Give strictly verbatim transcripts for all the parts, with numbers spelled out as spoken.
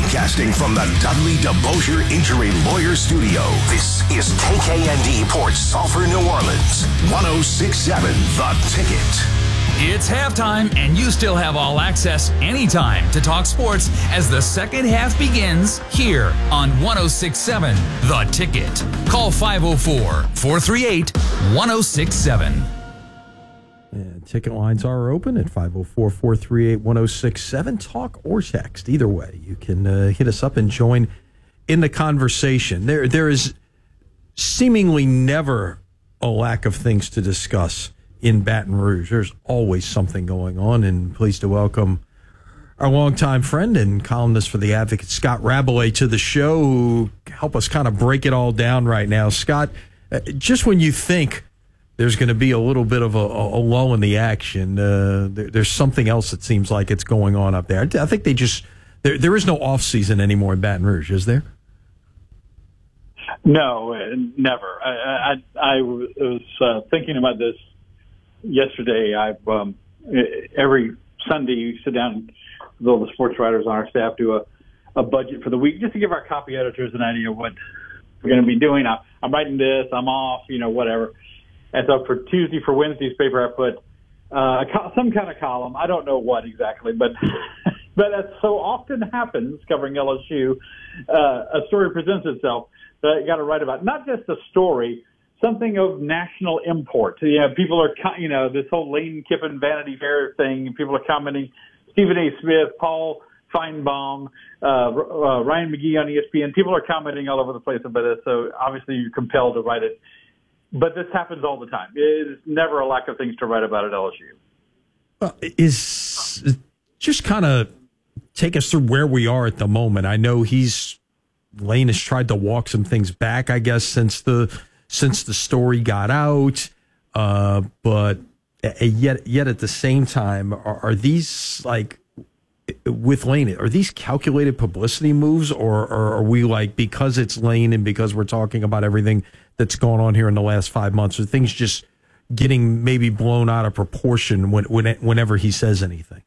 Broadcasting from the Dudley DeBosier Injury Lawyer Studio, this is K K N D Port Sulphur, New Orleans, one oh six point seven The Ticket. It's halftime, and you still have all access anytime to talk sports as the second half begins here on one oh six point seven The Ticket. Call five oh four, four three eight, one oh six seven. And ticket lines are open at five oh four, four three eight, one oh six seven. Talk or text. Either way, you can uh, hit us up and join in the conversation. There, There is seemingly never a lack of things to discuss in Baton Rouge. There's always something going on, and pleased to welcome our longtime friend and columnist for The Advocate, Scott Rabelais, to the show, who help us kind of break it all down right now. Scott, uh, just when you think there's going to be a little bit of a, a lull in the action, uh, there, there's something else that seems like it's going on up there. I think they just there there is no off season anymore in Baton Rouge, is there? No, never. I I, I was uh, thinking about this yesterday. I've um, every Sunday you sit down with all the sports writers on our staff, do a, a budget for the week just to give our copy editors an idea of what we're going to be doing. I, I'm writing this, I'm off, you know, whatever. And so for Tuesday, for Wednesday's paper, I put uh, a co- some kind of column. I don't know what exactly, but but as so often happens covering L S U, uh, a story presents itself that I got to write about. Not just a story, something of national import. You know, people are, you know, this whole Lane Kiffin Vanity Fair thing. People are commenting. Stephen A. Smith, Paul Feinbaum, uh, uh, Ryan McGee on E S P N. People are commenting all over the place about it. So obviously you're compelled to write it. But this happens all the time. It's never a lack of things to write about at L S U. Well, is just kind of take us through where we are at the moment. I know he's Lane has tried to walk some things back, I guess, since the since the story got out. Uh, but yet, yet at the same time, are, are these like with Lane? Are these calculated publicity moves, or, or are we like because it's Lane and because we're talking about everything that's gone on here in the last five months? Are things just getting maybe blown out of proportion when, when, whenever he says anything?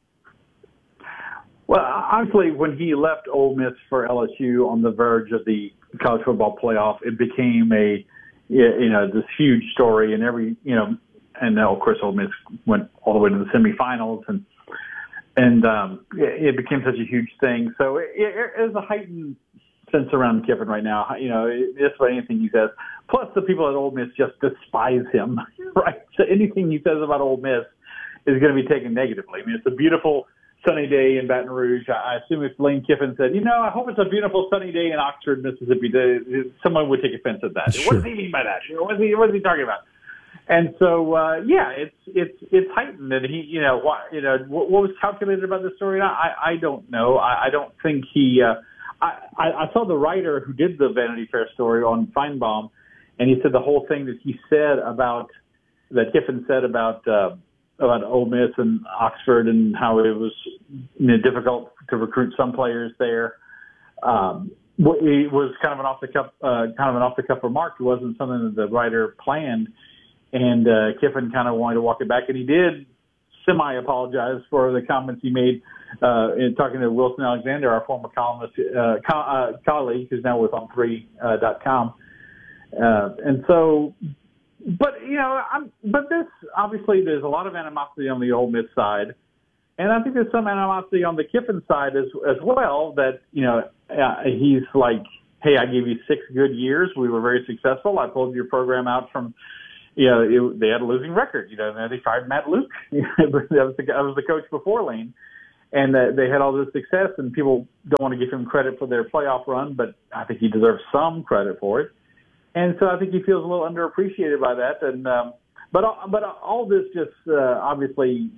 Well, honestly, when he left Ole Miss for L S U on the verge of the college football playoff, it became a, you know, this huge story, and every, you know, and now, of course, Ole Miss went all the way to the semifinals, and and um, it became such a huge thing. So it, it, there's a heightened sense around Kiffin right now. You know, just about anything he says. Plus, the people at Ole Miss just despise him, right? So anything he says about Ole Miss is going to be taken negatively. I mean, it's a beautiful sunny day in Baton Rouge. I assume if Lane Kiffin said, you know, I hope it's a beautiful sunny day in Oxford, Mississippi, someone would take offense at that. Sure. What does he mean by that? What is he, what is he talking about? And so, uh, yeah, it's it's it's heightened, and he, you know, what you know, what, what was calculated about the story? I I don't know. I, I don't think he. Uh, I I saw the writer who did the Vanity Fair story on Feinbaum, and he said the whole thing that he said about that Kiffin said about uh, about Ole Miss and Oxford and how it was, you know, difficult to recruit some players there. Um, it was kind of an off the cuff, uh, kind of an off the cuff remark. It wasn't something that the writer planned. And uh, Kiffin kind of wanted to walk it back, and he did semi-apologize for the comments he made uh, in talking to Wilson Alexander, our former columnist, uh, co- uh, colleague, who's now with on three dot com. Uh, and so, but, you know, I'm, but this, obviously, there's a lot of animosity on the Ole Miss side, and I think there's some animosity on the Kiffin side as, as well that, you know, uh, he's like, hey, I gave you six good years. We were very successful. I pulled your program out from, you know, it, they had a losing record, you know, and they fired Matt Luke. that, was the, that was the coach before Lane. And uh, they had all this success, and people don't want to give him credit for their playoff run, but I think he deserves some credit for it. And so I think he feels a little underappreciated by that. And um, but but all this just uh, obviously,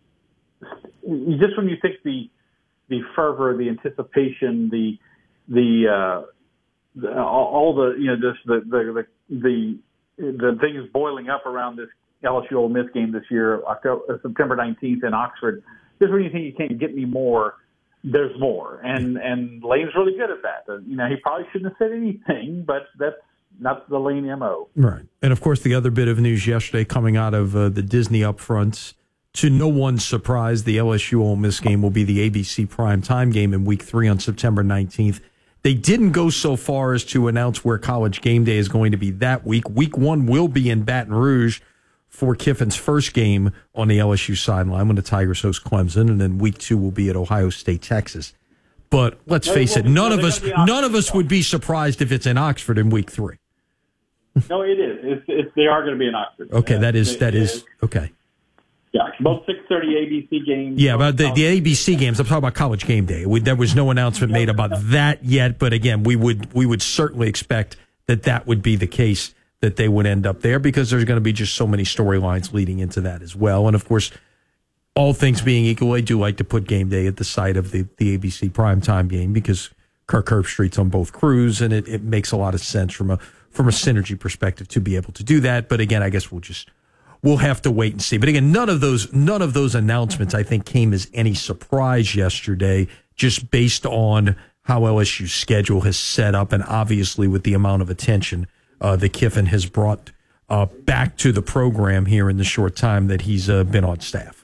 just when you think the the fervor, the anticipation, the the, uh, the all the you know just the the the, the the things boiling up around this L S U Ole Miss game this year, October, September nineteenth in Oxford. Just when you think you can't get any more, there's more. And and Lane's really good at that. Uh, you know, he probably shouldn't have said anything, but that's not the Lane M O. Right. And, of course, the other bit of news yesterday coming out of uh, the Disney upfronts, to no one's surprise, the L S U Ole Miss game will be the A B C primetime game in week three on September nineteenth. They didn't go so far as to announce where College Game Day is going to be that week. Week one will be in Baton Rouge for Kiffin's first game on the L S U sideline when the Tigers host Clemson, and then week two will be at Ohio State, Texas. But let's no, face it, be, none no, of us none of us would be surprised if it's in Oxford in week three. No, it is. It's, it's, they are going to be in Oxford. Okay, uh, that is they, that is okay. Yeah, both six thirty A B C games. Yeah, but the, the A B C games, I'm talking about College Game Day. We, there was no announcement made about that yet, but again, we would we would certainly expect that that would be the case, that they would end up there, because there's going to be just so many storylines leading into that as well. And of course, all things being equal, I do like to put Game Day at the site of the, the A B C primetime game, because Kirk Herbstreit's on both crews, and it, it makes a lot of sense from a from a synergy perspective to be able to do that. But again, I guess we'll just we'll have to wait and see. But again, none of those none of those announcements, I think, came as any surprise yesterday, just based on how L S U's schedule has set up, and obviously with the amount of attention uh, that Kiffin has brought uh, back to the program here in the short time that he's uh, been on staff.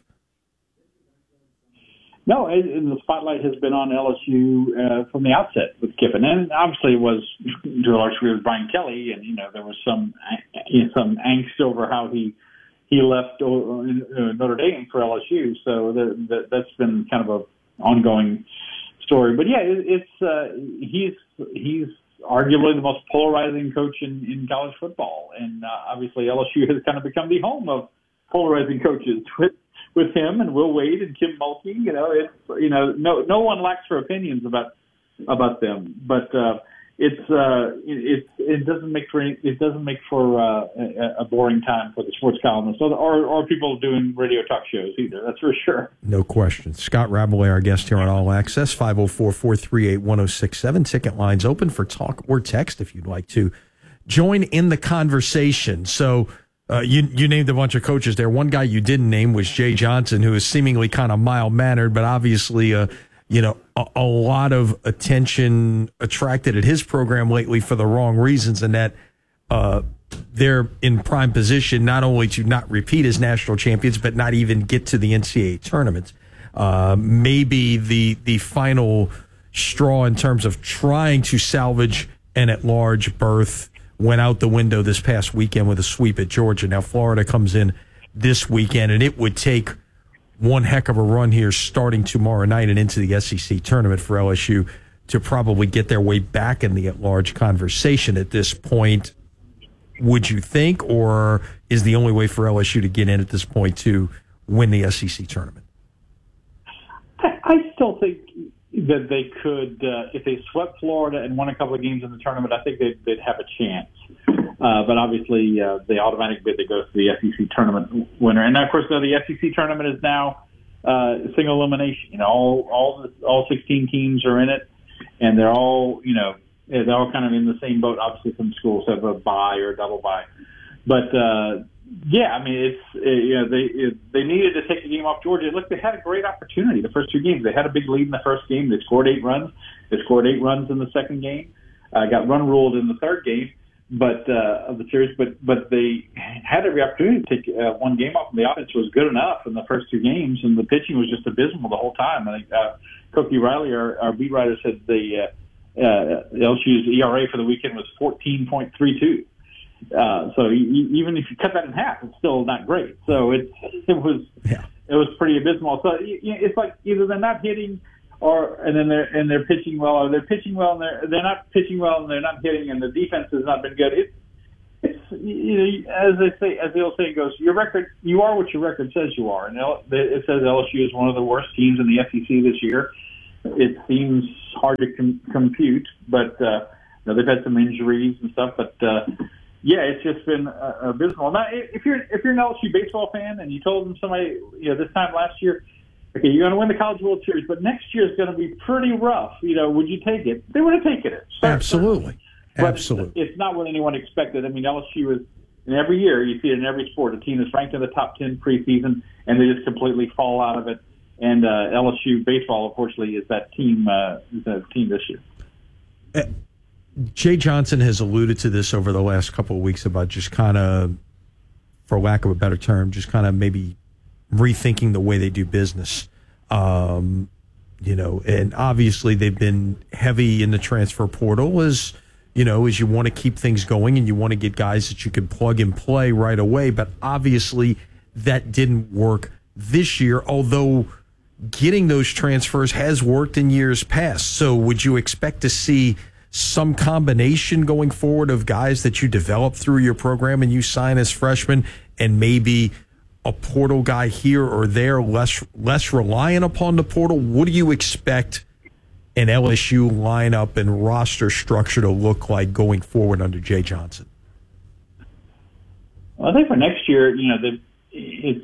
No, and the spotlight has been on L S U uh, from the outset with Kiffin, and obviously it was to a large degree with Brian Kelly, and you know there was some you know, some angst over how he he left uh, Notre Dame for L S U, so the, the, that's been kind of a ongoing story. But yeah, it, it's uh, he's he's arguably the most polarizing coach in, in college football, and uh, obviously L S U has kind of become the home of polarizing coaches with. with him and Will Wade and Kim Mulkey. You know, it's, you know, no, no one lacks for opinions about, about them, but, uh, it's, uh, it, it doesn't make for, any, it doesn't make for, uh, a, a boring time for the sports columnists or, or, or people doing radio talk shows either. That's for sure. No question. Scott Rabelais, our guest here on All Access, five oh four, four three eight, one oh six seven. Ticket lines open for talk or text if you'd like to join in the conversation. So, Uh, you you named a bunch of coaches there. One guy you didn't name was Jay Johnson, who is seemingly kind of mild-mannered, but obviously, uh, you know, a, a lot of attention attracted at his program lately for the wrong reasons, and that uh, they're in prime position not only to not repeat as national champions, but not even get to the N C double A tournament. Uh, maybe the the final straw in terms of trying to salvage an at-large berth went out the window this past weekend with a sweep at Georgia. Now Florida comes in this weekend, and it would take one heck of a run here starting tomorrow night and into the S E C tournament for L S U to probably get their way back in the at-large conversation at this point, would you think, or is the only way for L S U to get in at this point to win the S E C tournament? I, I still think that they could, uh, if they swept Florida and won a couple of games in the tournament, I think they'd, they'd have a chance. Uh, but obviously, uh, the automatic bid that goes to the S E C tournament winner. And of course, uh, the S E C tournament is now uh, single elimination. You know, all all the, all sixteen teams are in it, and they're all you know they're all kind of in the same boat. Obviously, some schools have a bye or a double bye, but uh, yeah, I mean, it's uh, you know they it, they needed to take the game off Georgia. Look, they had a great opportunity the first two games. They had a big lead in the first game. They scored eight runs. They scored eight runs in the second game. Uh, got run ruled in the third game, but uh, of the series. But but they had every opportunity to take uh, one game off. And the offense was good enough in the first two games, and the pitching was just abysmal the whole time. I think uh, Cookie Riley, our, our beat writer, said the uh, uh, L S U's E R A for the weekend was fourteen point three two. Uh, so you, even if you cut that in half, it's still not great. So it it was yeah. it was pretty abysmal. So you, you, it's like either they're not hitting, or and then they're and they're pitching well, or they're pitching well and they're they're not pitching well and they're not hitting, and the defense has not been good. It, it's you know, as they say, as the old saying goes, your record, you are what your record says you are, and it says L S U is one of the worst teams in the S E C this year. It seems hard to com- compute, but uh, you know, they've had some injuries and stuff, but. Uh, Yeah, it's just been uh, abysmal. Now, if you're if you're an L S U baseball fan and you told them somebody, you know, this time last year, okay, you're going to win the College World Series, but next year is going to be pretty rough. You know, would you take it? They would have taken it. Absolutely, but absolutely. It's not what anyone expected. I mean, L S U is, and every year you see it in every sport. A team is ranked in the top ten preseason, and they just completely fall out of it. And uh, L S U baseball, unfortunately, is that team. Uh, is that team this year. Uh, Jay Johnson has alluded to this over the last couple of weeks about just kind of, for lack of a better term, just kind of maybe rethinking the way they do business. Um, you know, and obviously they've been heavy in the transfer portal as, you know, as you want to keep things going and you want to get guys that you can plug and play right away. But obviously that didn't work this year, although getting those transfers has worked in years past. So would you expect to see some combination going forward of guys that you develop through your program and you sign as freshmen and maybe a portal guy here or there, less less reliant upon the portal? What do you expect an L S U lineup and roster structure to look like going forward under Jay Johnson? Well, I think for next year, you know, the, it's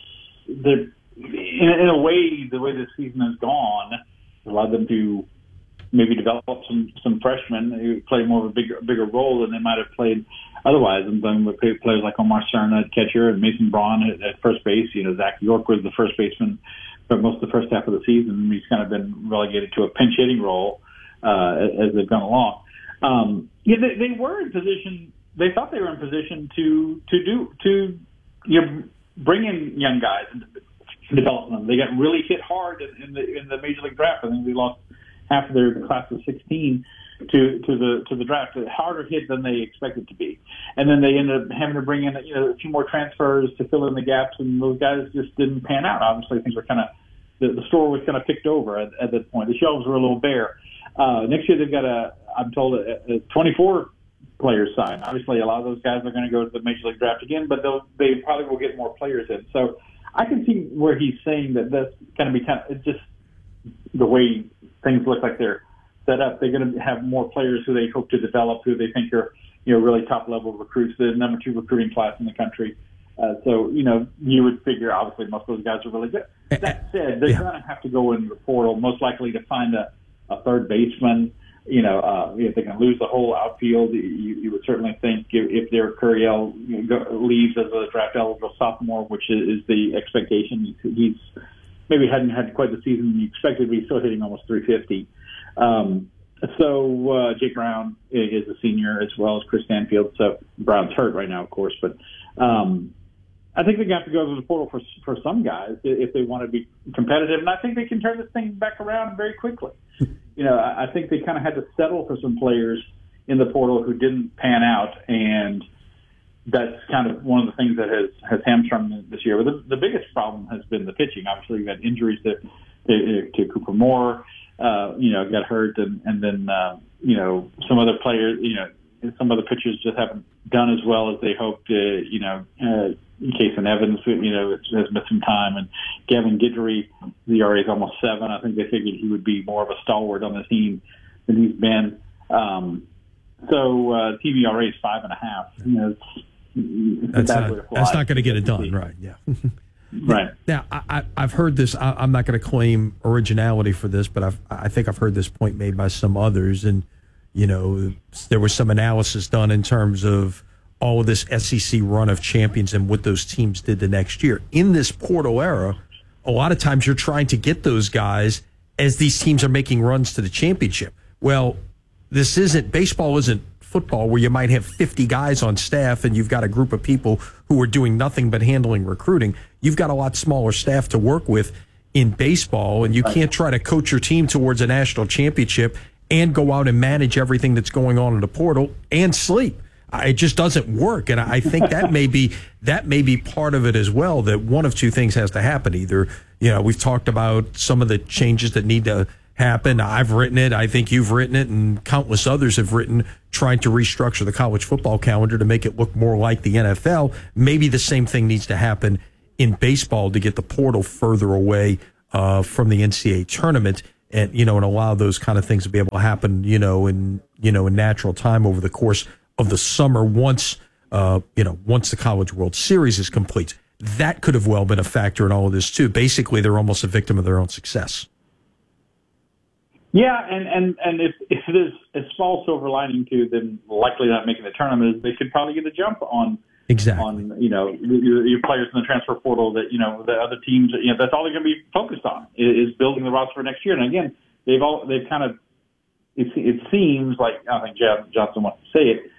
the in, in a way, the way the season has gone, allowed them to maybe develop some some freshmen who play more of a bigger bigger role than they might have played otherwise. And then with players like Omar Cerna at catcher and Mason Braun at, at first base, you know, Zach York was the first baseman for most of the first half of the season. He's kind of been relegated to a pinch hitting role uh, as they've gone along. Um, yeah, they, they were in position. They thought they were in position to to do to you know, bring in young guys and develop them. They got really hit hard in, in the in the major league draft. I think they lost half of their class of sixteen to to the to the draft. A harder hit than they expected to be, and then they ended up having to bring in you know a few more transfers to fill in the gaps, and those guys just didn't pan out. Obviously, things were kind of the, the store was kind of picked over at, at that point. The shelves were a little bare. Uh, next year they've got a I'm told a, a twenty-four players signed. Obviously, a lot of those guys are going to go to the major league draft again, but they'll they probably will get more players in. So I can see where he's saying that that's going to be kind of it's just the way things look like they're set up. They're going to have more players who they hope to develop, who they think are, you know, really top level recruits, the number two recruiting class in the country. Uh, so, you know, you would figure obviously most of those guys are really good. That said, they're yeah. going to have to go in the portal most likely to find a, a third baseman. You know, uh, if they can lose the whole outfield, you, you would certainly think if, if Derek Curiel you know, go, leaves as a draft eligible sophomore, which is, is the expectation, he's maybe hadn't had quite the season he expected, but he's still hitting almost three fifty. Um, so uh, Jake Brown is a senior as well as Chris Stanfield. So Brown's hurt right now, of course, but um, I think they're going to have to go to the portal for for some guys if they want to be competitive, and I think they can turn this thing back around very quickly. You know, I think they kind of had to settle for some players in the portal who didn't pan out, and that's kind of one of the things that has, has hamstrung them this year. But the, the biggest problem has been the pitching. Obviously, you've had injuries to, to, to Cooper Moore, uh, you know, got hurt, and, and then, uh, you know, some other players, you know, some other pitchers just haven't done as well as they hoped. Uh, you know, uh, Kason Evans, you know, has missed some time, and Gavin Guidry, the E R A is almost seven. I think they figured he would be more of a stalwart on the team than he's been. Um, so uh, T V R A is five and a half. You know, it's, it's that's not, that's not going to get it done, right? Yeah. Right. Now, I, I've heard this. I, I'm not going to claim originality for this, but I've, I think I've heard this point made by some others. And, you know, there was some analysis done in terms of all of this S E C run of champions and what those teams did the next year. In this portal era, a lot of times you're trying to get those guys as these teams are making runs to the championship. Well, this isn't, baseball isn't football where you might have fifty guys on staff and you've got a group of people who are doing nothing but handling recruiting. You've got a lot smaller staff to work with in baseball, and you can't try to coach your team towards a national championship and go out and manage everything that's going on in the portal and sleep. It just doesn't work, and I think that may be that may be part of it as well. That one of two things has to happen. Either, you know, we've talked about some of the changes that need to happen. I've written it. I think you've written it, and countless others have written, trying to restructure the college football calendar to make it look more like the N F L. Maybe the same thing needs to happen in baseball to get the portal further away uh, from the N C double A tournament, and you know, and allow those kind of things to be able to happen, you know, in you know, in natural time over the course of the summer. Once uh, you know, once the College World Series is complete, that could have well been a factor in all of this too. Basically, they're almost a victim of their own success. Yeah, and, and, and if, if it is a small silver lining to them likely not making the tournament, is they could probably get a jump on exactly on you know your, your players in the transfer portal that you know the other teams, you know, that's all they're going to be focused on is, is building the roster for next year. And again, they've all they've kind of it, it seems like, I think Jeff Johnson wants to say it,